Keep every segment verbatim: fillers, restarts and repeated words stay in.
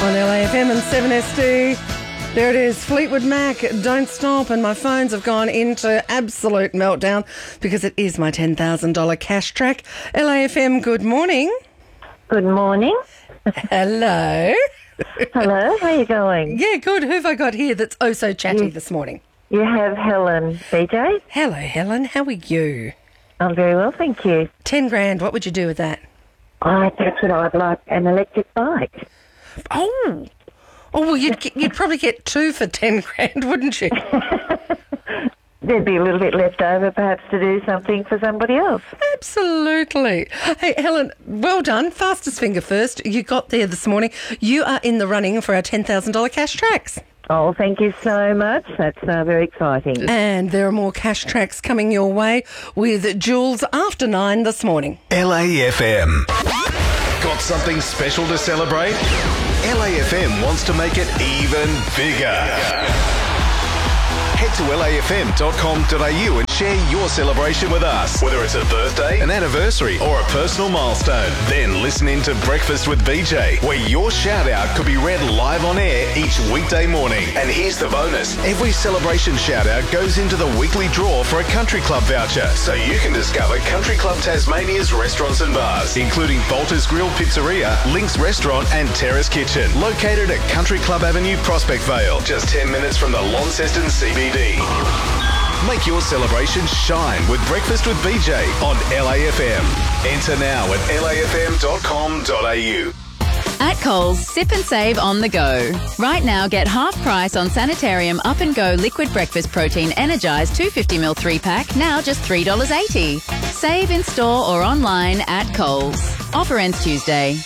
on L A F M and seven S D. There it is, Fleetwood Mac, Don't Stop, and my phones have gone into absolute meltdown because it is my ten thousand dollars cash track. L A F M, good morning. Good morning. Hello. Hello, how are you going? Yeah, good. Who have I got here that's oh so chatty You- this morning? You have Helen, B J. Hello, Helen. How are you? I'm very well, thank you. Ten grand, what would you do with that? I that's what I'd like, an electric bike. Oh, oh well, you'd, get, you'd probably get two for ten grand, wouldn't you? There'd be a little bit left over perhaps to do something for somebody else. Absolutely. Hey, Helen, well done. Fastest finger first. You got there this morning. You are in the running for our ten thousand dollars cash tracks. Oh, thank you so much. That's uh, very exciting. And there are more cash tracks coming your way with Jules after nine this morning. L A F M. Got something special to celebrate? L A F M wants to make it even bigger. Head to L A F M dot com dot A U and share your celebration with us. Whether it's a birthday, an anniversary, or a personal milestone. Then listen in to Breakfast with B J, where your shout out could be read live on air each weekday morning. And here's the bonus. Every celebration shout out goes into the weekly draw for a country club voucher, so you can discover Country Club Tasmania's restaurants and bars, including Bolter's Grill Pizzeria, Link's Restaurant and Terrace Kitchen, located at Country Club Avenue, Prospect Vale, just ten minutes from the Launceston C B D. Make your celebration shine with Breakfast with B J on L A F M. Enter now at L A F M dot com dot A U. At Coles, sip and save on the go. Right now, get half price on Sanitarium Up and Go Liquid Breakfast Protein Energize two hundred fifty milliliter three pack, now just three dollars eighty. Save in store or online at Coles. Offer ends Tuesday.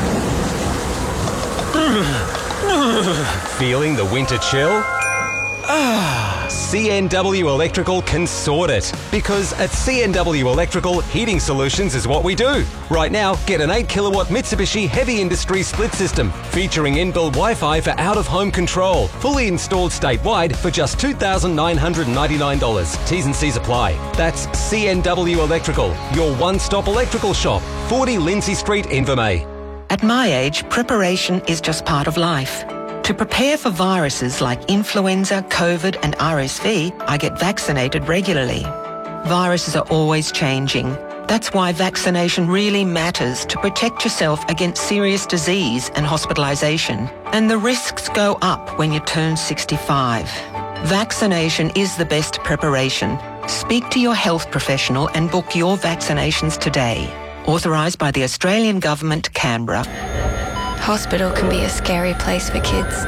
Feeling the winter chill? Ah, C N W Electrical can sort it. Because at C N W Electrical, heating solutions is what we do. Right now, get an eight kilowatt Mitsubishi Heavy Industry split system featuring inbuilt Wi-Fi for out-of-home control. Fully installed statewide for just two thousand nine hundred ninety-nine dollars. T's and C's apply. That's C N W Electrical, your one-stop electrical shop. forty Lindsay Street, Invermay. At my age, preparation is just part of life. To prepare for viruses like influenza, COVID and R S V, I get vaccinated regularly. Viruses are always changing. That's why vaccination really matters to protect yourself against serious disease and hospitalisation. And the risks go up when you turn sixty-five. Vaccination is the best preparation. Speak to your health professional and book your vaccinations today. Authorised by the Australian Government, Canberra. Hospital can be a scary place for kids.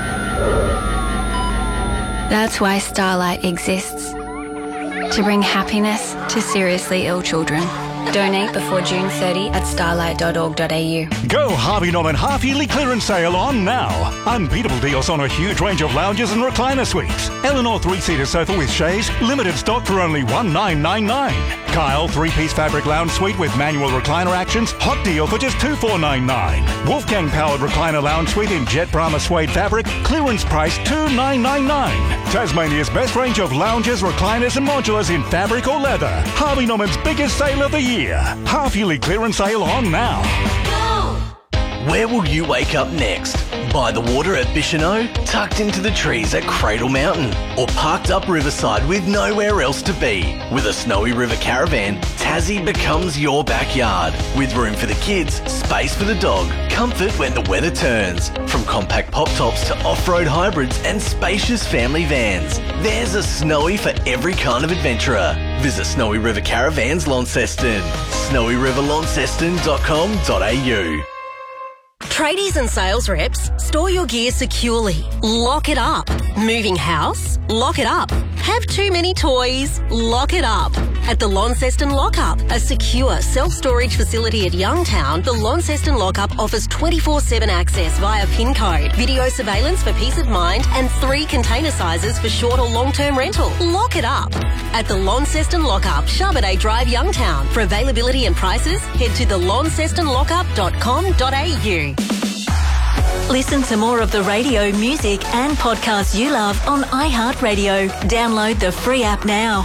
That's why Starlight exists. To bring happiness to seriously ill children. Donate before June thirtieth at starlight dot org dot A U. Go Harvey Norman half-yearly clearance sale on now. Unbeatable deals on a huge range of lounges and recliner suites. Eleanor three-seater sofa with chaise, limited stock for only one thousand nine hundred ninety-nine dollars. Kyle three-piece fabric lounge suite with manual recliner actions, hot deal for just two thousand four hundred ninety-nine dollars. Wolfgang powered recliner lounge suite in jet Brahma suede fabric, clearance price two thousand nine hundred ninety-nine dollars. Tasmania's best range of lounges, recliners and modulars in fabric or leather. Harvey Norman's biggest sale of the year. Half-yearly clearance sale on now. Where will you wake up next? By the water at Bicheno, tucked into the trees at Cradle Mountain, or parked up riverside with nowhere else to be? With a Snowy River Caravan, Tassie becomes your backyard. With room for the kids, space for the dog, comfort when the weather turns. From compact pop tops to off-road hybrids and spacious family vans, there's a Snowy for every kind of adventurer. Visit Snowy River Caravans Launceston. snowy river launceston dot com dot A U. Tradies and sales reps, store your gear securely. Lock it up. Moving house? Lock it up. Have too many toys? Lock it up. At the Launceston Lockup, a secure self-storage facility at Youngtown, the Launceston Lockup offers twenty-four seven access via PIN code, video surveillance for peace of mind, and three container sizes for short or long-term rental. Lock it up. At the Launceston Lockup, Charbonnet Drive, Youngtown. For availability and prices, head to the launceston lockup dot com dot A U. Listen to more of the radio, music and podcasts you love on iHeartRadio. Download the free app now.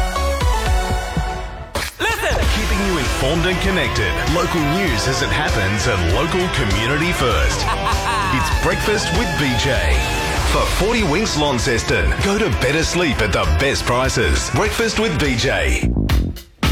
Keeping you informed and connected. Local news as it happens and local community first. It's Breakfast with B J. For forty winks Launceston, go to better sleep at the best prices. Breakfast with B J.